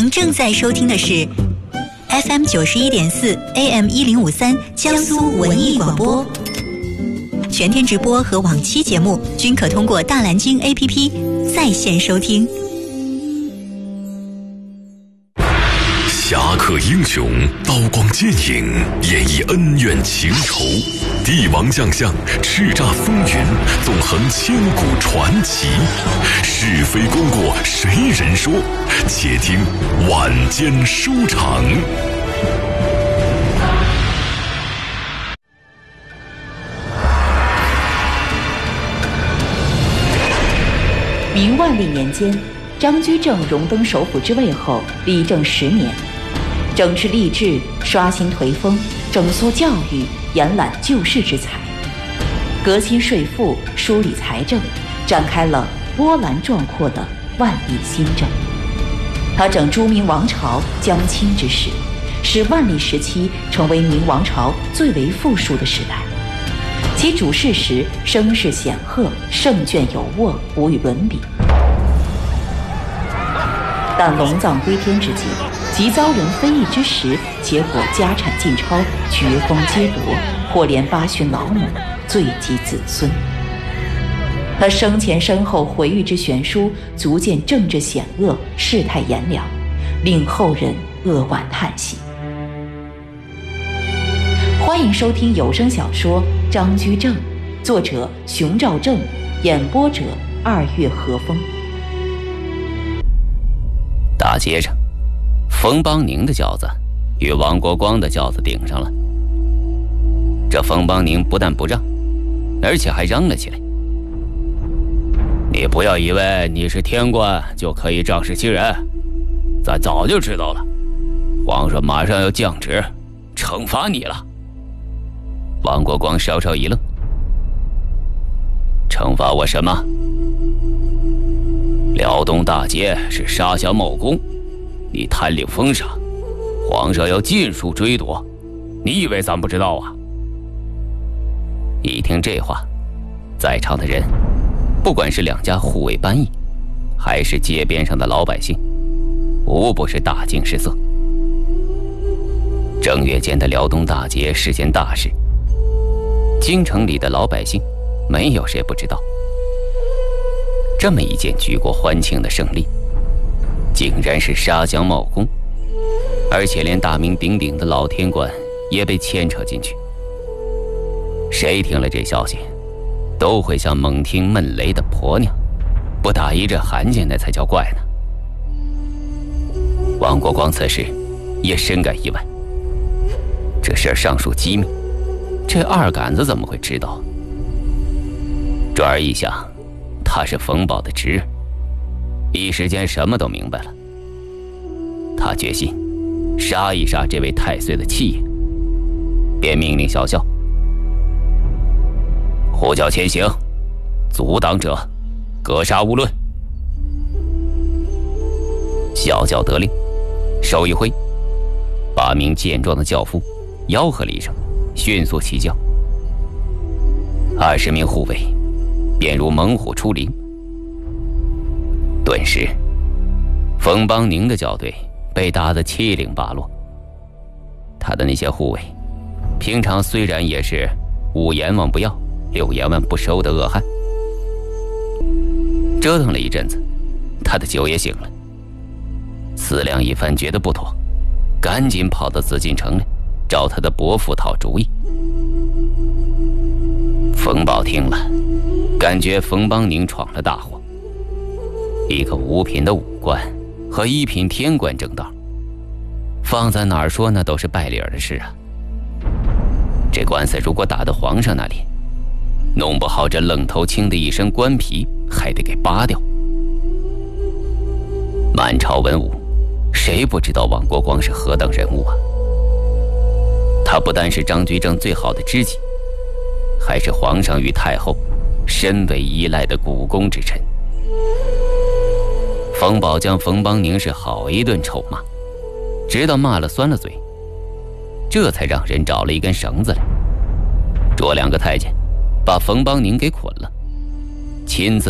您正在收听的是 FM 91.4 AM 1053江苏文艺广播，全天直播和往期节目均可通过大蓝鲸 APP 在线收听。 侠客英雄，刀光剑影，演绎恩怨情仇；帝王将相，叱咤风云，纵横千古传奇。是非功过谁人说？且听晚间书场。 明万历年间，张居正荣登首辅之位后，理政10年，整治吏治，刷新颓风，整肃教育，延揽救世之才，革新税赋，梳理财政，展开了波澜壮阔的万历新政。他整朱明王朝将倾之势，使万历时期成为明王朝最为富庶的时代。其主事时声势显赫，胜券有握，无与伦比。但龙藏归天之际，即遭人非议之时，结果家产尽超，爵封皆夺，或连8旬老母，罪及子孙。他生前身后回忆之悬殊，足见政治险恶，世态炎凉，令后人扼腕叹息。欢迎收听有声小说《张居正》，作者熊兆正，演播者2月和风。 大街上，冯邦宁的轿子与王国光的轿子顶上了。这冯邦宁不但不让，而且还嚷了起来：“你不要以为你是天官就可以仗势欺人，咱早就知道了，皇上马上要降旨惩罚你了。”王国光稍稍一愣：“惩罚我什么？辽东大街是沙乡茂公，你贪领封赏，皇上要尽数追夺，你以为咱不知道啊？”一听这话，在场的人，不管是2家护卫班役，还是街边上的老百姓，无不是大惊失色。正月间的辽东大街是件大事，京城里的老百姓没有谁不知道。这么一件举国欢庆的胜利，竟然是沙江茂公，而且连大名鼎鼎的老天官也被牵扯进去。谁听了这消息，都会像猛听闷雷的婆娘，不打一阵寒噤那才叫怪呢。王国光此时也深感意外，这事儿尚属机密，这二杆子怎么会知道？转而一想，他是冯保的侄儿，一时间什么都明白了。他决心杀一杀这位太岁的气焰，便命令小校：“呼叫前行，阻挡者格杀勿论。”小校得令，手一挥，8名健壮的轿夫吆喝了一声，迅速起轿。20名护卫便如猛虎出林。顿时，冯邦宁的轿队被打得七零八落。他的那些护卫，平常虽然也是5阎王不要6阎王不收的恶汉，折腾了一阵子，他的酒也醒了，思量一番，觉得不妥，赶紧跑到紫禁城来，找他的伯父讨主意。冯保听了，感觉冯邦宁闯了大祸。一个5品的武官和1品天官争道，放在哪儿说那都是败理儿的事啊。这官司如果打到皇上那里，弄不好这愣头青的一身官皮还得给扒掉。满朝文武，谁不知道王国光是何等人物啊？他不但是张居正最好的知己，还是皇上与太后深为依赖的股肱之臣。冯保将冯邦宁是好一顿臭骂，直到骂了酸了嘴，这才让人找了一根绳子来，捉2个太监，把冯邦宁给捆了，亲自